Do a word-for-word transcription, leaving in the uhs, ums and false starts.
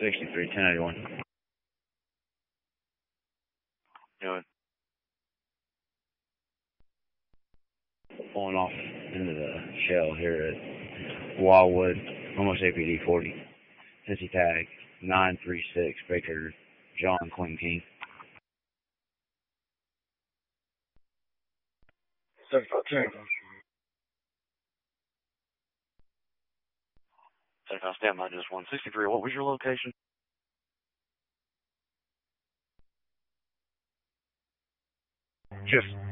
sixty-three, ten eighty-one. Doing. Pulling off into the shell here at Wildwood, almost A P D forty. Cincy tag nine three six, Baker John Queen King. seventy-five, ten. seventy-five, stand by, just one sixty-three. What was your location? Just